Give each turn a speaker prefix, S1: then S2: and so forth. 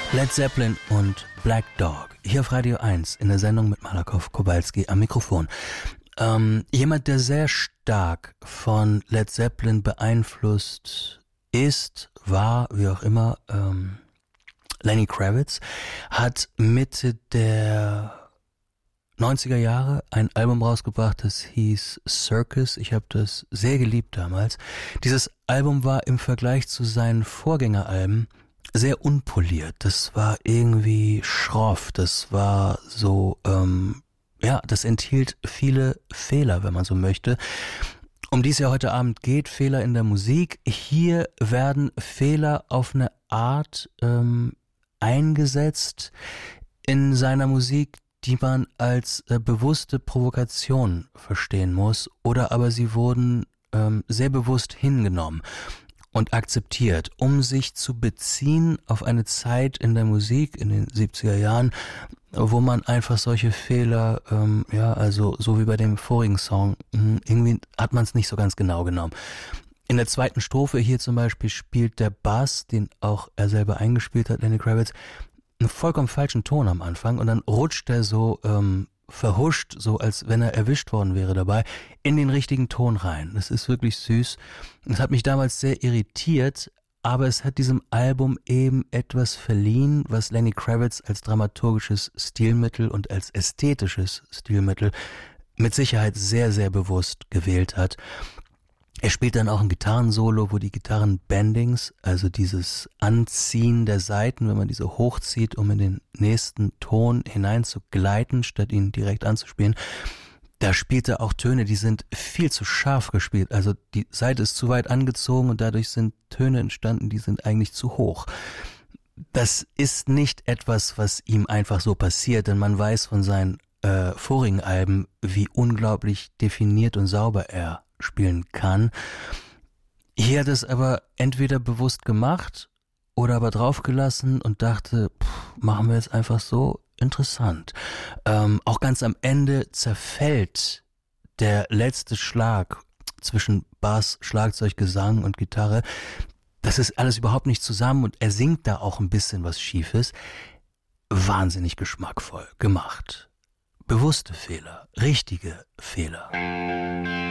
S1: Led Zeppelin und Black Dog. Hier auf Radio 1 in der Sendung mit Malakoff Kowalski am Mikrofon. Jemand, der sehr stark von Led Zeppelin beeinflusst ist, war, wie auch immer, Lenny Kravitz, hat Mitte der 90er Jahre ein Album rausgebracht, das hieß Circus. Ich habe das sehr geliebt damals. Dieses Album war im Vergleich zu seinen Vorgängeralben sehr unpoliert. Das war irgendwie schroff. Das war so, das enthielt viele Fehler, wenn man so möchte. Um die es ja heute Abend geht, Fehler in der Musik. Hier werden Fehler auf eine Art eingesetzt in seiner Musik, die man als bewusste Provokation verstehen muss, oder aber sie wurden sehr bewusst hingenommen und akzeptiert, um sich zu beziehen auf eine Zeit in der Musik in den 70er Jahren, wo man einfach solche Fehler, so wie bei dem vorigen Song, irgendwie hat man es nicht so ganz genau genommen. In der zweiten Strophe hier zum Beispiel spielt der Bass, den auch er selber eingespielt hat, Lenny Kravitz, einen vollkommen falschen Ton am Anfang und dann rutscht er so verhuscht, so als wenn er erwischt worden wäre dabei, in den richtigen Ton rein. Das ist wirklich süß. Das hat mich damals sehr irritiert, aber es hat diesem Album eben etwas verliehen, was Lenny Kravitz als dramaturgisches Stilmittel und als ästhetisches Stilmittel mit Sicherheit sehr, sehr bewusst gewählt hat. Er spielt dann auch ein Gitarrensolo, wo die Gitarrenbendings, also dieses Anziehen der Saiten, wenn man diese hochzieht, um in den nächsten Ton hinein zu gleiten, statt ihn direkt anzuspielen, da spielt er auch Töne, die sind viel zu scharf gespielt. Also die Saite ist zu weit angezogen und dadurch sind Töne entstanden, die sind eigentlich zu hoch. Das ist nicht etwas, was ihm einfach so passiert, denn man weiß von seinen vorigen Alben, wie unglaublich definiert und sauber er spielen kann. Hier hat es aber entweder bewusst gemacht oder aber draufgelassen und dachte, machen wir jetzt einfach so, interessant. Auch ganz am Ende zerfällt der letzte Schlag zwischen Bass, Schlagzeug, Gesang und Gitarre. Das ist alles überhaupt nicht zusammen und er singt da auch ein bisschen was Schiefes. Wahnsinnig geschmackvoll gemacht. Bewusste Fehler, richtige Fehler.